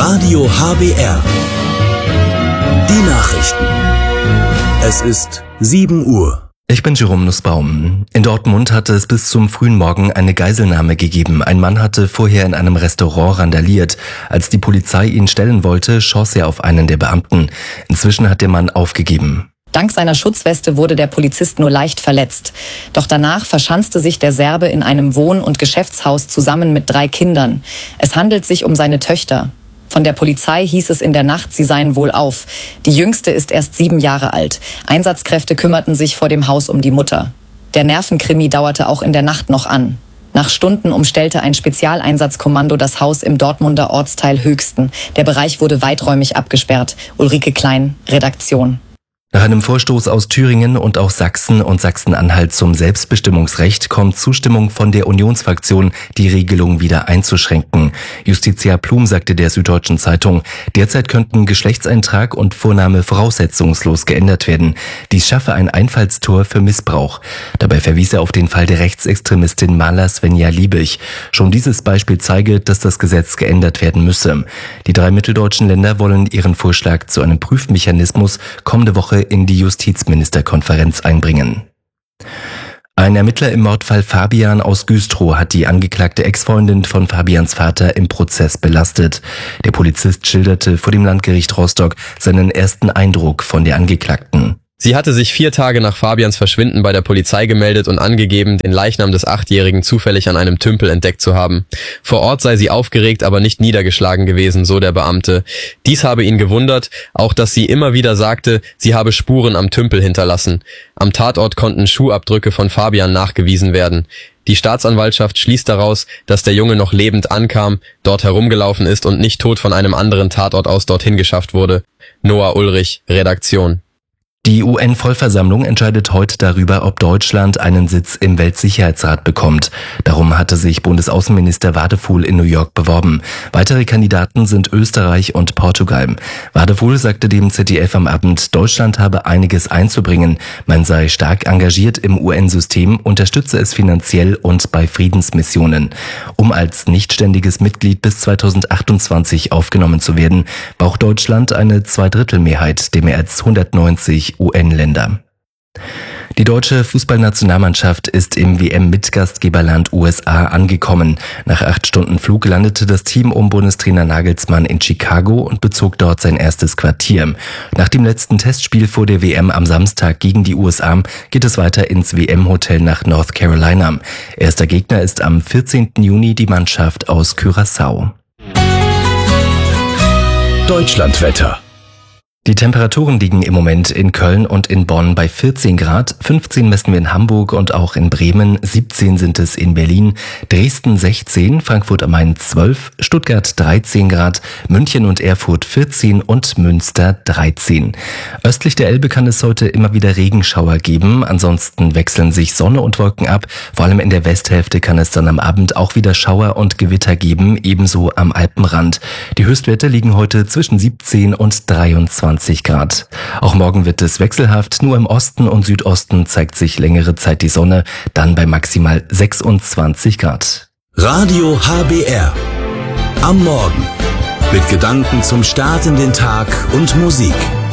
Radio HBR. Die Nachrichten. Es ist 7 Uhr. Ich bin Jerome Nussbaum. In Dortmund hatte es bis zum frühen Morgen eine Geiselnahme gegeben. Ein Mann hatte vorher in einem Restaurant randaliert. Als die Polizei ihn stellen wollte, schoss er auf einen der Beamten. Inzwischen hat der Mann aufgegeben. Dank seiner Schutzweste wurde der Polizist nur leicht verletzt. Doch danach verschanzte sich der Serbe in einem Wohn- und Geschäftshaus zusammen mit 3 Kindern. Es handelt sich um seine Töchter. Von der Polizei hieß es in der Nacht, sie seien wohlauf. Die jüngste ist erst 7 Jahre alt. Einsatzkräfte kümmerten sich vor dem Haus um die Mutter. Der Nervenkrimi dauerte auch in der Nacht noch an. Nach Stunden umstellte ein Spezialeinsatzkommando das Haus im Dortmunder Ortsteil Höchsten. Der Bereich wurde weiträumig abgesperrt. Ulrike Klein, Redaktion. Nach einem Vorstoß aus Thüringen und auch Sachsen und Sachsen-Anhalt zum Selbstbestimmungsrecht kommt Zustimmung von der Unionsfraktion, die Regelung wieder einzuschränken. Justiziar Plum sagte der Süddeutschen Zeitung, derzeit könnten Geschlechtseintrag und Vorname voraussetzungslos geändert werden. Dies schaffe ein Einfallstor für Missbrauch. Dabei verwies er auf den Fall der Rechtsextremistin Maler Svenja Liebig. Schon dieses Beispiel zeige, dass das Gesetz geändert werden müsse. Die 3 mitteldeutschen Länder wollen ihren Vorschlag zu einem Prüfmechanismus kommende Woche in die Justizministerkonferenz einbringen. Ein Ermittler im Mordfall Fabian aus Güstrow hat die angeklagte Ex-Freundin von Fabians Vater im Prozess belastet. Der Polizist schilderte vor dem Landgericht Rostock seinen ersten Eindruck von der Angeklagten. Sie hatte sich 4 Tage nach Fabians Verschwinden bei der Polizei gemeldet und angegeben, den Leichnam des 8-Jährigen zufällig an einem Tümpel entdeckt zu haben. Vor Ort sei sie aufgeregt, aber nicht niedergeschlagen gewesen, so der Beamte. Dies habe ihn gewundert, auch dass sie immer wieder sagte, sie habe Spuren am Tümpel hinterlassen. Am Tatort konnten Schuhabdrücke von Fabian nachgewiesen werden. Die Staatsanwaltschaft schließt daraus, dass der Junge noch lebend ankam, dort herumgelaufen ist und nicht tot von einem anderen Tatort aus dorthin geschafft wurde. Noah Ulrich, Redaktion. Die UN-Vollversammlung entscheidet heute darüber, ob Deutschland einen Sitz im Weltsicherheitsrat bekommt. Darum hatte sich Bundesaußenminister Wadefuhl in New York beworben. Weitere Kandidaten sind Österreich und Portugal. Wadefuhl sagte dem ZDF am Abend, Deutschland habe einiges einzubringen. Man sei stark engagiert im UN-System, unterstütze es finanziell und bei Friedensmissionen. Um als nichtständiges Mitglied bis 2028 aufgenommen zu werden, braucht Deutschland eine Zweidrittelmehrheit der mehr als 190 UN-Länder. Die deutsche Fußballnationalmannschaft ist im WM-Mitgastgeberland USA angekommen. Nach 8 Stunden Flug landete das Team um Bundestrainer Nagelsmann in Chicago und bezog dort sein erstes Quartier. Nach dem letzten Testspiel vor der WM am Samstag gegen die USA geht es weiter ins WM-Hotel nach North Carolina. Erster Gegner ist am 14. Juni die Mannschaft aus Curaçao. Deutschlandwetter. Die Temperaturen liegen im Moment in Köln und in Bonn bei 14 Grad, 15 messen wir in Hamburg und auch in Bremen, 17 sind es in Berlin, Dresden 16, Frankfurt am Main 12, Stuttgart 13 Grad, München und Erfurt 14 und Münster 13. Östlich der Elbe kann es heute immer wieder Regenschauer geben, ansonsten wechseln sich Sonne und Wolken ab, vor allem in der Westhälfte kann es dann am Abend auch wieder Schauer und Gewitter geben, ebenso am Alpenrand. Die Höchstwerte liegen heute zwischen 17 und 23 Grad. Auch morgen wird es wechselhaft, nur im Osten und Südosten zeigt sich längere Zeit die Sonne, dann bei maximal 26 Grad. Radio HBR. Am Morgen. Mit Gedanken zum Start in den Tag und Musik.